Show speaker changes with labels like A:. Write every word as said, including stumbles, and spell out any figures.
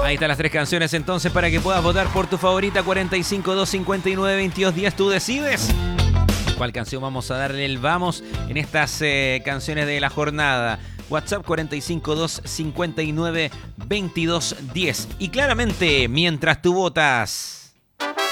A: Ahí están las tres canciones entonces para que puedas votar por tu favorita. Cuarenta y cinco, dos cincuenta y nueve, veintidós diez. Tú decides cuál canción vamos a darle el vamos en estas eh, canciones de la jornada. WhatsApp cuarenta y cinco, dos cincuenta y nueve, veintidós diez. Y claramente, mientras tú votas...